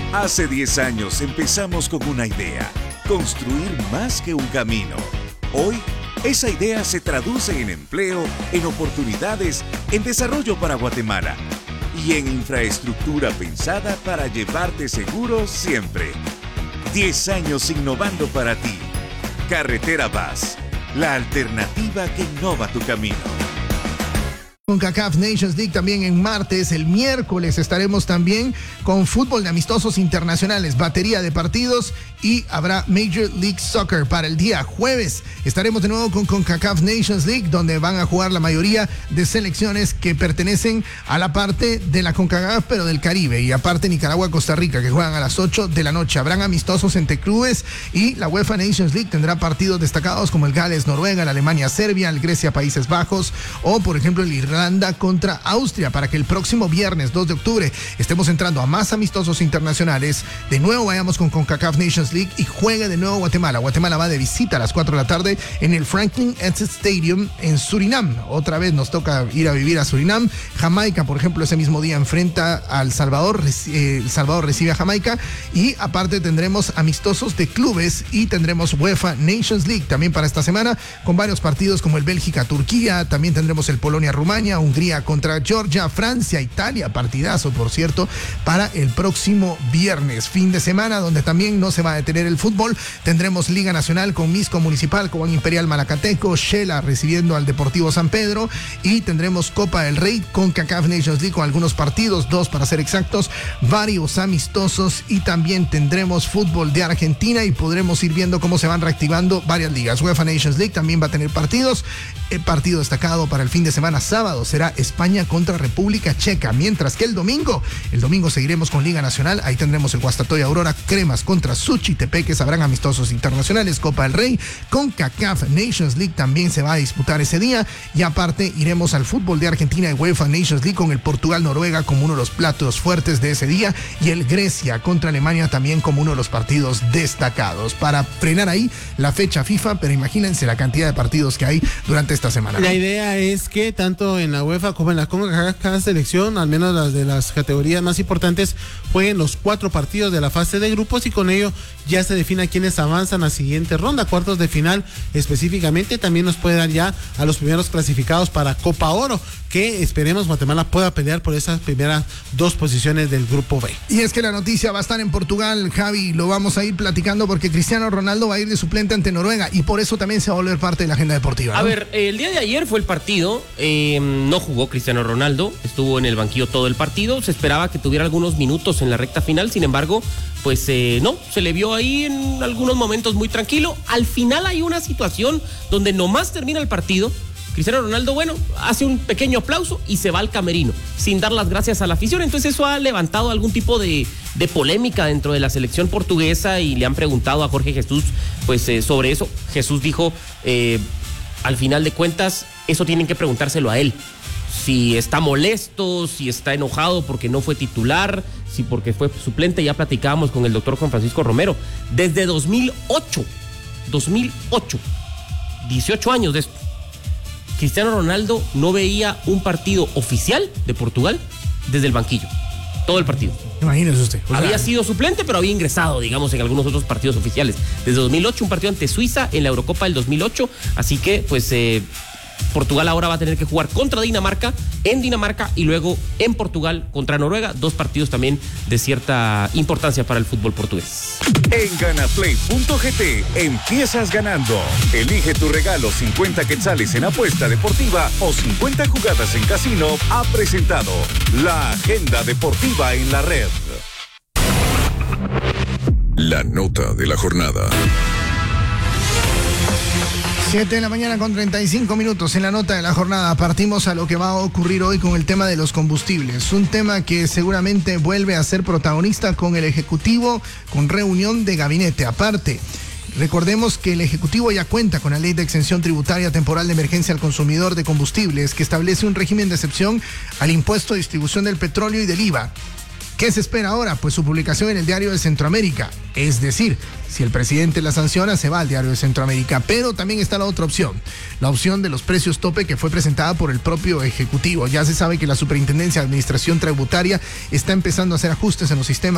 Hace 10 años empezamos con una idea, construir más que un camino. Hoy, esa idea se traduce en empleo, en oportunidades, en desarrollo para Guatemala y en infraestructura pensada para llevarte seguro siempre. 10 años innovando para ti. Carretera Vaz, la alternativa que innova tu camino. CONCACAF Nations League también en martes. El miércoles estaremos también con fútbol de amistosos internacionales, batería de partidos, y habrá Major League Soccer para el día jueves. Estaremos de nuevo con CONCACAF Nations League, donde van a jugar la mayoría de selecciones que pertenecen a la parte de la CONCACAF, pero del Caribe, y aparte Nicaragua, Costa Rica, que juegan a las 8 de la noche. Habrán amistosos entre clubes, y la UEFA Nations League tendrá partidos destacados como el Gales, Noruega, la Alemania, Serbia, el Grecia, Países Bajos, o por ejemplo el Irlanda contra Austria, para que el próximo viernes 2 de octubre estemos entrando a más amistosos internacionales. De nuevo vayamos con CONCACAF Nations League y juegue de nuevo Guatemala. Guatemala va de visita a las 4 de la tarde en el Franklin Stadium en Surinam. Otra vez nos toca ir a vivir a Surinam. Jamaica, por ejemplo, ese mismo día enfrenta al Salvador. El Salvador recibe a Jamaica, y aparte tendremos amistosos de clubes y tendremos UEFA Nations League también para esta semana, con varios partidos como el Bélgica-Turquía. También tendremos el Polonia-Rumania, Hungría contra Georgia, Francia, Italia, partidazo por cierto, para el próximo viernes. Fin de semana donde también no se va a detener el fútbol. Tendremos Liga Nacional con Misco Municipal, con Imperial Malacateco, Shela recibiendo al Deportivo San Pedro, y tendremos Copa del Rey con CONCACAF Nations League con algunos partidos, 2 para ser exactos, varios amistosos, y también tendremos fútbol de Argentina, y podremos ir viendo cómo se van reactivando varias ligas. UEFA Nations League también va a tener partidos. El partido destacado para el fin de semana sábado será España contra República Checa, mientras que el domingo seguiremos con Liga Nacional. Ahí tendremos el Guastatoya Aurora Cremas contra Suchitepeques. Habrán amistosos internacionales, Copa del Rey, CONCACAF Nations League también se va a disputar ese día, y aparte iremos al fútbol de Argentina y UEFA Nations League con el Portugal-Noruega como uno de los platos fuertes de ese día, y el Grecia contra Alemania también como uno de los partidos destacados, para frenar ahí la fecha FIFA. Pero imagínense la cantidad de partidos que hay durante esta semana. La idea es que tanto en la UEFA como en la CONCACAF, cada selección, al menos las de las categorías más importantes, jueguen los 4 partidos de la fase de grupos, y con ello ya se defina quiénes avanzan a siguiente ronda, cuartos de final específicamente. También nos puede dar ya a los primeros clasificados para Copa Oro, que esperemos Guatemala pueda pelear por esas primeras 2 posiciones del grupo B. Y es que la noticia va a estar en Portugal, Javi, lo vamos a ir platicando porque Cristiano Ronaldo va a ir de suplente ante Noruega, y por eso también se va a volver parte de la agenda deportiva, ¿no? A ver, el día de ayer fue el partido, no jugó Cristiano Ronaldo, estuvo en el banquillo todo el partido, se esperaba que tuviera algunos minutos en la recta final, sin embargo, pues no, se le vio ahí en algunos momentos muy tranquilo. Al final hay una situación donde nomás termina el partido, Cristiano Ronaldo, bueno, hace un pequeño aplauso y se va al camerino, sin dar las gracias a la afición. Entonces eso ha levantado algún tipo de polémica dentro de la selección portuguesa, y le han preguntado a Jorge Jesús pues sobre eso. Jesús dijo, al final de cuentas, eso tienen que preguntárselo a él. Si está molesto, si está enojado porque no fue titular, si porque fue suplente. Ya platicábamos con el doctor Juan Francisco Romero. Desde 2008, 18 años de esto, Cristiano Ronaldo no veía un partido oficial de Portugal desde el banquillo. Todo el partido. Imagínese usted. Había sido suplente, pero había ingresado, digamos, en algunos otros partidos oficiales. Desde 2008, un partido ante Suiza en la Eurocopa del 2008. Así que, pues, Portugal ahora va a tener que jugar contra Dinamarca, en Dinamarca, y luego en Portugal contra Noruega. 2 partidos también de cierta importancia para el fútbol portugués. En Ganaplay.gt empiezas ganando. Elige tu regalo 50 quetzales en apuesta deportiva o 50 jugadas en casino. Ha presentado la agenda deportiva en la red. La nota de la jornada. 7 de la mañana con 35 minutos en la nota de la jornada. Partimos a lo que va a ocurrir hoy con el tema de los combustibles. Un tema que seguramente vuelve a ser protagonista con el Ejecutivo, con reunión de gabinete. Aparte, recordemos que el Ejecutivo ya cuenta con la Ley de Exención Tributaria Temporal de Emergencia al Consumidor de Combustibles, que establece un régimen de excepción al impuesto de distribución del petróleo y del IVA. ¿Qué se espera ahora? Pues su publicación en el Diario de Centroamérica. Es decir, si el presidente la sanciona, se va al Diario de Centroamérica. Pero también está la otra opción, la opción de los precios tope, que fue presentada por el propio Ejecutivo. Ya se sabe que la Superintendencia de Administración Tributaria está empezando a hacer ajustes en los sistemas